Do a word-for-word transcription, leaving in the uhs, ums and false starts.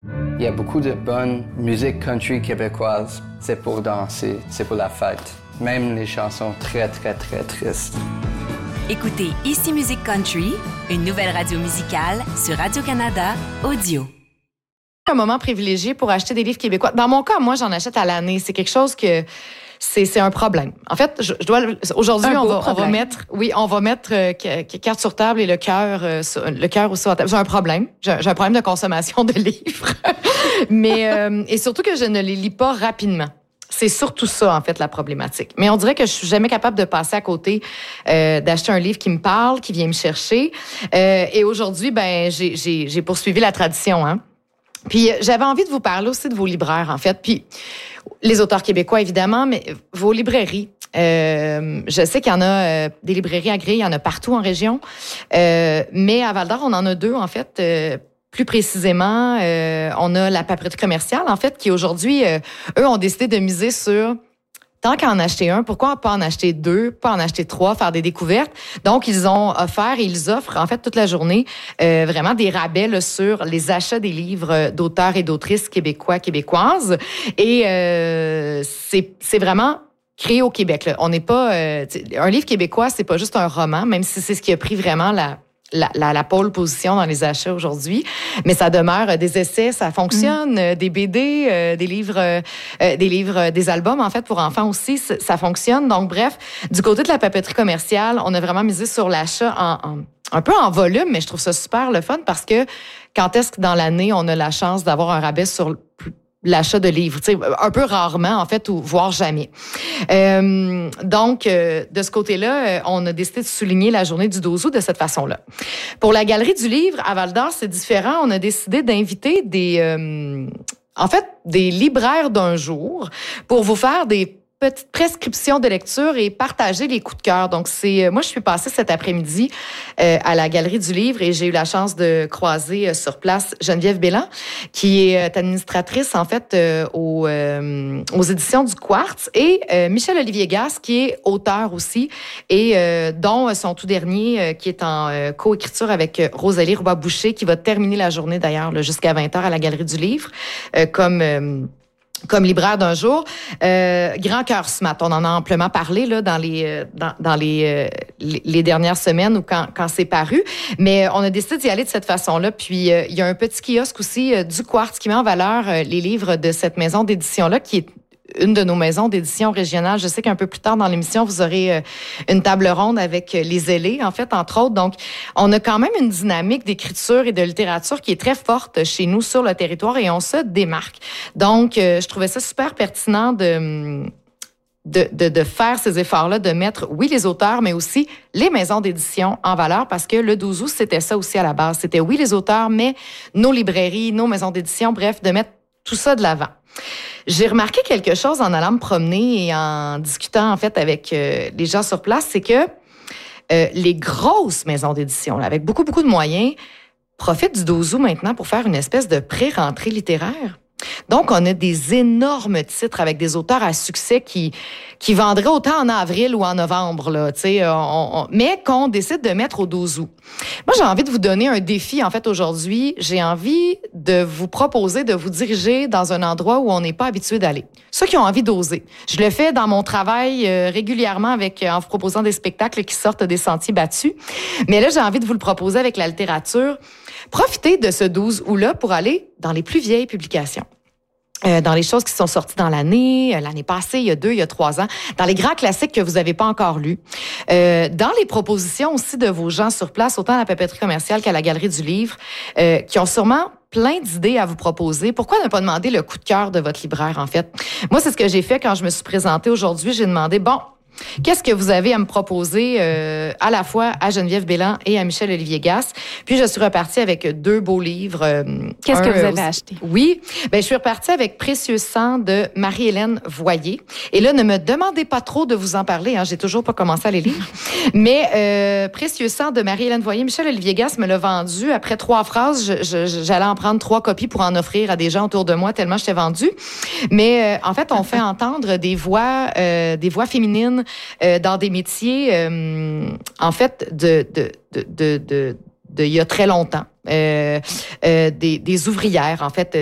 Il y a beaucoup de bonne musique country québécoise. C'est pour danser, c'est pour la fête. Même les chansons très, très, très tristes. Écoutez Ici Musique Country, une nouvelle radio musicale sur Radio-Canada Audio. Un moment privilégié pour acheter des livres québécois. Dans mon cas, moi, j'en achète à l'année. C'est quelque chose que... C'est, c'est un problème. En fait, je, je dois aujourd'hui on va, on va mettre oui, on va mettre euh, carte sur table et le cœur euh, sur, le cœur aussi sur la table. J'ai un problème. J'ai, j'ai un problème de consommation de livres. Mais euh, et surtout que je ne les lis pas rapidement. C'est surtout ça, en fait, la problématique. Mais on dirait que je suis jamais capable de passer à côté euh, d'acheter un livre qui me parle, qui vient me chercher. Euh, et aujourd'hui, ben j'ai, j'ai, j'ai poursuivi la tradition, hein. Puis j'avais envie de vous parler aussi de vos libraires, en fait. Puis les auteurs québécois, évidemment, mais vos librairies. Euh, je sais qu'il y en a euh, des librairies agréées, il y en a partout en région. Euh, mais à Val-d'Or, on en a deux, en fait. Euh, plus précisément, euh, on a la papeterie commerciale, en fait, qui aujourd'hui, euh, eux, ont décidé de miser sur... Tant qu'à en acheter un, pourquoi pas en acheter deux, pas en acheter trois, faire des découvertes? Donc, ils ont offert et ils offrent, en fait, toute la journée, euh, vraiment des rabais là, sur les achats des livres d'auteurs et d'autrices québécois, québécoises. Et euh, c'est, c'est vraiment créé au Québec. Là. On n'est pas... Euh, un livre québécois, c'est pas juste un roman, même si c'est ce qui a pris vraiment la... La, la, la pole position dans les achats aujourd'hui, mais ça demeure des essais, ça fonctionne, mmh. des B D, euh, des livres, euh, des livres, des albums en fait pour enfants aussi, ça, ça fonctionne. Donc bref, du côté de la papeterie commerciale, on a vraiment misé sur l'achat en, en un peu en volume, mais je trouve ça super le fun parce que quand est-ce que dans l'année on a la chance d'avoir un rabais sur l'achat de livres, tu sais, un peu rarement en fait, ou voire jamais. Euh, donc, euh, de ce côté-là, euh, on a décidé de souligner la journée du douze août de cette façon-là. Pour la Galerie du Livre à Val-d'Or, c'est différent. On a décidé d'inviter des, euh, en fait, des libraires d'un jour pour vous faire des petite prescription de lecture et partager les coups de cœur. Donc, c'est moi, je suis passée cet après-midi euh, à la Galerie du Livre et j'ai eu la chance de croiser euh, sur place Geneviève Bélan, qui est administratrice, en fait, euh, aux, euh, aux éditions du Quartz, et euh, Michel-Olivier Gasse, qui est auteur aussi, et euh, dont son tout dernier, euh, qui est en euh, coécriture avec euh, Rosalie Roy-Boucher, qui va terminer la journée, d'ailleurs, là, jusqu'à vingt heures à la Galerie du Livre, euh, comme... Euh, comme libraire d'un jour. Euh, Grand Cœur Smart, on en a amplement parlé là dans les dans, dans les, euh, les les dernières semaines ou quand quand c'est paru, mais on a décidé d'y aller de cette façon-là. Puis euh, il y a un petit kiosque aussi euh, du Quartz qui met en valeur euh, les livres de cette maison d'édition-là qui est une de nos maisons d'édition régionales. Je sais qu'un peu plus tard dans l'émission, vous aurez euh, une table ronde avec euh, les ailés, en fait, entre autres. Donc, on a quand même une dynamique d'écriture et de littérature qui est très forte chez nous sur le territoire et on se démarque. Donc, euh, je trouvais ça super pertinent de... De, de, de faire ces efforts-là, de mettre, oui, les auteurs, mais aussi les maisons d'édition en valeur, parce que le douze août, c'était ça aussi à la base. C'était, oui, les auteurs, mais nos librairies, nos maisons d'édition, bref, de mettre tout ça de l'avant. J'ai remarqué quelque chose en allant me promener et en discutant, en fait, avec euh, les gens sur place, c'est que euh, les grosses maisons d'édition, là, avec beaucoup, beaucoup de moyens, profitent du douze août maintenant pour faire une espèce de pré-rentrée littéraire. Donc, on a des énormes titres avec des auteurs à succès qui qui vendraient autant en avril ou en novembre, là, tu sais, on, on, mais qu'on décide de mettre au douze août. Moi, j'ai envie de vous donner un défi, en fait, aujourd'hui. J'ai envie de vous proposer de vous diriger dans un endroit où on n'est pas habitué d'aller. Ceux qui ont envie d'oser. Je le fais dans mon travail euh, régulièrement avec, en vous proposant des spectacles qui sortent des sentiers battus. Mais là, j'ai envie de vous le proposer avec la littérature. Profitez de ce douze août-là pour aller dans les plus vieilles publications. Euh, dans les choses qui sont sorties dans l'année, euh, l'année passée, il y a deux, il y a trois ans, dans les grands classiques que vous n'avez pas encore lus, euh, dans les propositions aussi de vos gens sur place, autant à la papeterie commerciale qu'à la Galerie du Livre, euh, qui ont sûrement plein d'idées à vous proposer. Pourquoi ne pas demander le coup de cœur de votre libraire, en fait? Moi, c'est ce que j'ai fait quand je me suis présentée aujourd'hui. J'ai demandé, bon, qu'est-ce que vous avez à me proposer euh, à la fois à Geneviève Bélan et à Michel-Olivier Gasse? Puis, je suis repartie avec deux beaux livres. Euh, qu'est-ce un, que vous avez aussi, acheté? Oui. Ben, je suis repartie avec Précieux sang de Marie-Hélène Voyer. Et là, ne me demandez pas trop de vous en parler. Hein, j'ai toujours pas commencé à les lire. Mais euh, Précieux sang de Marie-Hélène Voyer, Michel-Olivier Gasse me l'a vendu. Après trois phrases, je, je, j'allais en prendre trois copies pour en offrir à des gens autour de moi tellement j'étais vendue. Mais euh, en fait, on fait entendre des voix, euh, des voix féminines Euh, dans des métiers, euh, en fait, de de de de de, de il y a très longtemps, euh, euh, des, des ouvrières, en fait.